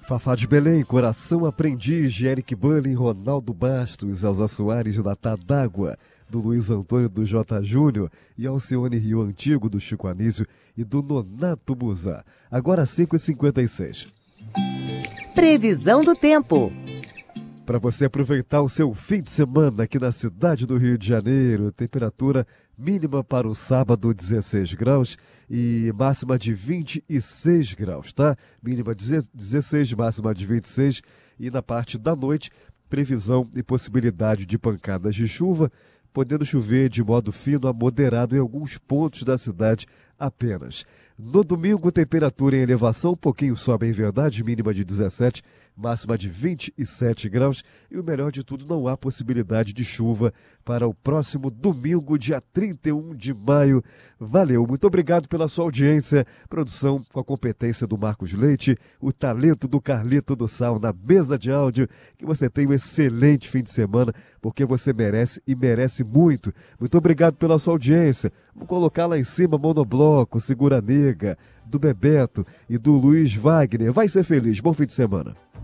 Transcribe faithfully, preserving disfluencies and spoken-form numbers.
Fafá de Belém, Coração Aprendiz, de Eric Bulling, Ronaldo Bastos, Elza Soares, Natá d'Água, do Luiz Antônio do J. Júnior e Alcione Rio Antigo, do Chico Anísio e do Nonato Buzá. Agora cinco e cinquenta e seis. Previsão do tempo. Para você aproveitar o seu fim de semana aqui na cidade do Rio de Janeiro, temperatura mínima para o sábado dezesseis graus e máxima de vinte e seis graus, tá? Mínima dezesseis, máxima de vinte e seis, e na parte da noite, previsão e possibilidade de pancadas de chuva, podendo chover de modo fino a moderado em alguns pontos da cidade apenas. No domingo, temperatura em elevação, um pouquinho sobe em verdade, mínima de dezessete, máxima de vinte e sete graus, e o melhor de tudo, não há possibilidade de chuva para o próximo domingo, dia trinta e um de maio. Valeu, muito obrigado pela sua audiência, produção com a competência do Marcos Leite, o talento do Carlito do Sal na mesa de áudio. Que você tenha um excelente fim de semana, porque você merece e merece muito. Muito obrigado pela sua audiência. Vamos colocar lá em cima Monobloco, Segura Nega, do Bebeto e do Luiz Wagner. Vai ser feliz. Bom fim de semana.